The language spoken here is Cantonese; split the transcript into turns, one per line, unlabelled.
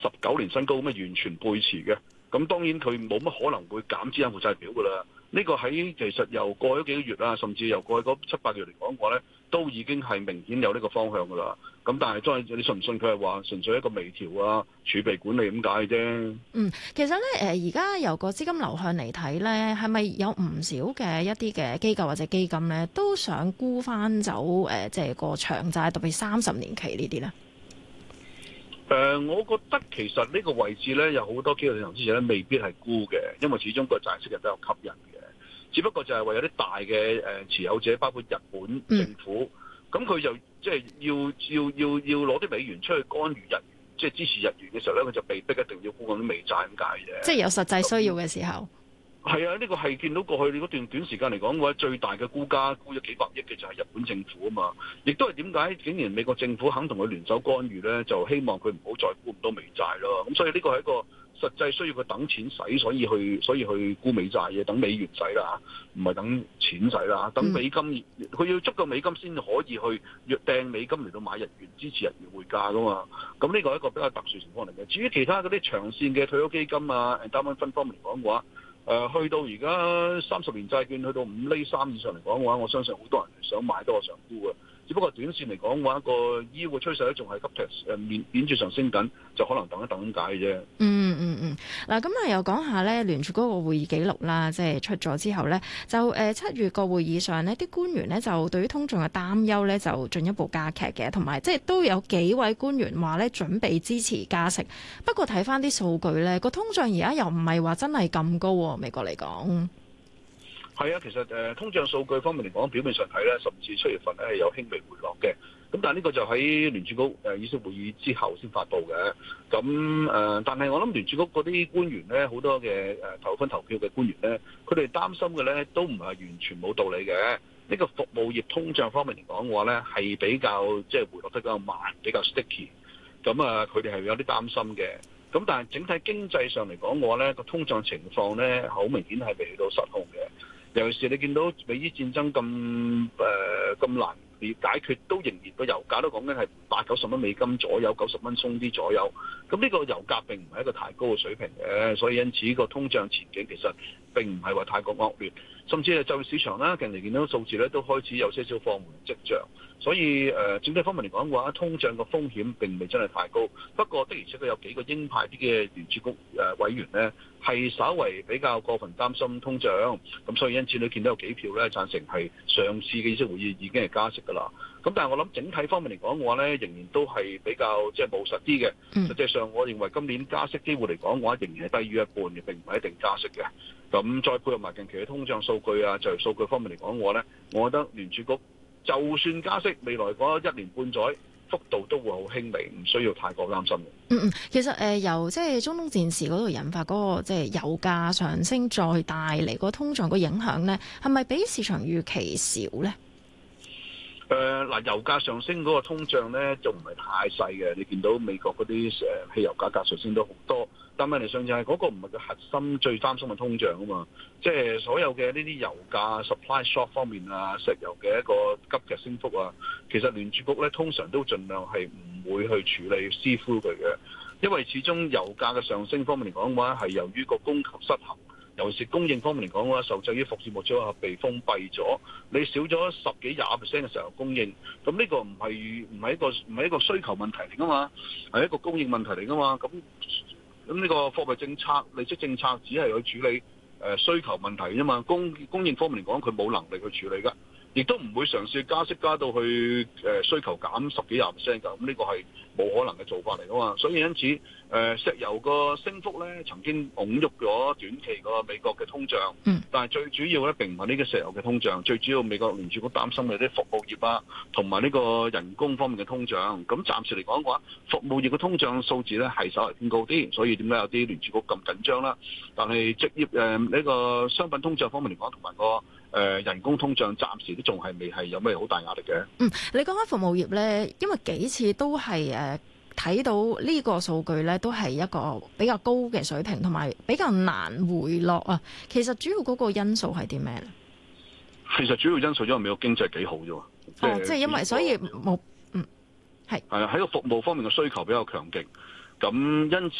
19年新高咁完全背馳嘅。咁當然佢冇乜可能會減資產負債表㗎啦。呢個喺其實由過咗幾個月啦，甚至由過去嗰7、8個月嚟講嘅話咧，都已經係明顯有呢個方向㗎啦。咁但係當然你信唔信佢係話純粹一個微調啊、儲備管理咁解啫？
其實咧而家由個資金流向嚟睇咧，係咪有唔少嘅一啲嘅機構或者基金咧，都想沽翻走即係個長債，特別30年期呢啲咧？
我覺得其實呢個位置咧，有好多機構投資者咧，未必係沽嘅，因為始終個債息係比較吸引嘅。只不過就係為有啲大嘅持有者，包括日本政府，咁佢就即係要攞啲美元出去干預日元，即係支持日元嘅時候咧，佢就被逼一定要沽嗰啲美債咁解嘅。
即係有實際需要嘅時候。
係啊，呢個係見到過去嗰段短時間嚟講嘅話，最大嘅沽家沽咗幾百億嘅就係日本政府啊嘛，亦都係點解竟然美國政府肯同佢聯手干預咧，就希望佢唔好再沽咁多美債咯。咁所以呢個係一個實際需要佢等錢使，所以去沽美債嘅，等美元使啦，唔係等錢使啦，等美金，佢要足夠美金先可以去掟美金嚟到買日元，支持日元匯價噶嘛。咁呢個係一個比較特殊情況嚟嘅。至於其他嗰啲長線嘅退休基金啊、endowment fund方面嚟講嘅話，去到而家30年債券去到5厘3以上嚟講嘅話，我相信好多人想買多過想沽嘅。只不過短線嚟講嘅話，個醫護趨勢咧仲係急劇顯著上升緊，就可能等一等咁解嘅啫。
嗱，咁又講下咧聯儲嗰個會議記錄啦，即係出咗之後咧，就7月個會議上呢啲官員咧就對於通脹嘅擔憂咧就進一步加劇嘅，同埋即係都有幾位官員話咧準備支持加息。不過睇翻啲數據咧，個通脹而家又唔係話真係咁高喎，美國嚟講。
係啊，其實通脹數據方面嚟講，表面上睇咧，甚至7月份咧係有輕微回落嘅。咁但係呢個就喺聯儲局議息會議之後先發布嘅。咁但係我諗聯儲局嗰啲官員咧，好多嘅投票嘅官員咧，佢哋擔心嘅咧都唔係完全冇道理嘅。呢個服務業通脹方面嚟講嘅話咧，係比較即係回落得比較慢，比較 sticky。咁佢哋係有啲擔心嘅。咁但係整體經濟上嚟講嘅話咧，個通脹情況咧，好明顯係未去到失控嘅。尤其是你見到美伊戰爭咁難解決，都仍然個油價都講緊係80-90蚊美金左右，90蚊鬆啲左右。咁呢個油價並唔係一個太高嘅水平嘅，所以因此個通脹前景其實並唔係話太過惡劣，甚至係就業市場啦，近嚟見到數字咧都開始有些少放緩跡象。所以整體方面嚟講嘅話，通脹個風險並未真係太高。不過的而且確有幾個鷹派啲嘅聯儲局委員咧，係稍為比較過分擔心通脹。咁所以因此你見到有幾票咧贊成係上次嘅議息會議已經係加息㗎啦。咁但係我諗整體方面嚟講嘅話咧，仍然都係比較即係務實啲嘅。實際上我認為今年加息機會嚟講嘅話，仍然係低於一半嘅，並唔係一定加息嘅。咁再配合埋近期嘅通脹數據啊、就業數據方面嚟講嘅話咧，我覺得聯儲局就算加息，未來嗰1年半載幅度都會好輕微，唔需要太過擔心嘅。
其實由即係中東戰事嗰度引發嗰個即係油價上升，再帶嚟個通脹個影響咧，係咪比市場預期少咧？
油價上升嗰個通脹咧就唔係太細嘅，你見到美國嗰啲汽油價格上升都好多，但問題上就係嗰個唔係個核心最擔心嘅通脹啊嘛，即係所有嘅呢啲油價 supply shock 方面啊，石油嘅一個急劇升幅啊，其實聯儲局咧通常都盡量係唔會去處理支付佢嘅，因為始終油價嘅上升方面嚟講嘅話係由於個供求失衡。尤其是供應方面嚟講嘅話，受制於服務組合被封閉咗，你少咗10幾20%嘅石油供應，咁呢個唔係一個需求問題嚟噶嘛，係一個供應問題嚟噶嘛。咁呢個貨幣政策、利息政策只係去處理需求問題啫嘛。供應方面嚟講，佢冇能力去處理噶，亦都唔會嘗試加息加到去需求減10幾20%㗎。咁呢個係冇可能嘅做法嚟噶嘛。所以因此石油個升幅咧，曾經拱喐咗短期個美國嘅通脹，但係最主要咧並唔係呢個石油嘅通脹，最主要美國聯儲局擔心嘅啲服務業啊，同埋呢個人工方面嘅通脹。咁暫時嚟講嘅話，服務業嘅通脹數字咧係稍為偏高啲，所以點解有啲聯儲局咁緊張啦？但係職業呢個商品通脹方面嚟講，同埋個人工通脹暫時都仲係未係有咩好大壓力嘅。
你講緊服務業咧，因為幾次都係睇到呢個數據咧，都係一個比較高嘅水平，同埋比較難回落啊。其實主要嗰個因素係啲咩咧？
其實主要因素因為美國經濟幾好啫喎。
即係因為所以冇係
啊，喺個服務方面嘅需求比較強勁。 咁因